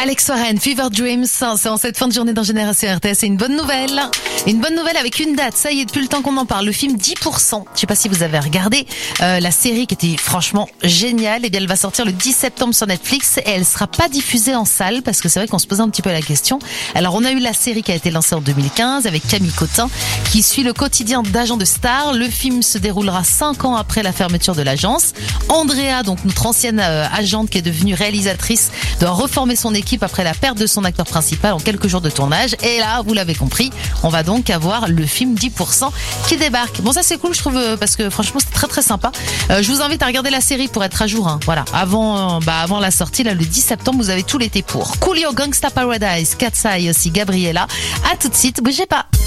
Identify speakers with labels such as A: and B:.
A: Alex Warren, Fever Dreams, c'est en cette fin de journée dans Génération RTS. C'est une bonne nouvelle. Une bonne nouvelle avec une date. Ça y est, depuis le temps qu'on en parle. Le film 10%. Je sais pas si vous avez regardé la série qui était franchement géniale. Eh bien, elle va sortir le 10 septembre sur Netflix et elle sera pas diffusée en salle parce que c'est vrai qu'on se posait un petit peu la question. Alors, on a eu la série qui a été lancée en 2015 avec Camille Cotin qui suit le quotidien d'agents de stars. Le film se déroulera 5 ans après la fermeture de l'agence. Andrea, donc notre ancienne agente qui est devenue réalisatrice, doit reformer son équipe après la perte de son acteur principal en quelques jours de tournage. Et là, vous l'avez compris, on va donc avoir le film 10% qui débarque. Bon, ça c'est cool, je trouve, parce que franchement, c'est très très sympa. Je vous invite à regarder la série pour être à jour. Hein. Voilà, avant la sortie, là, le 10 septembre, vous avez tout l'été pour. Coolio, Gangsta Paradise, Cat's Eye aussi, Gabriella. À tout de suite, bougez pas.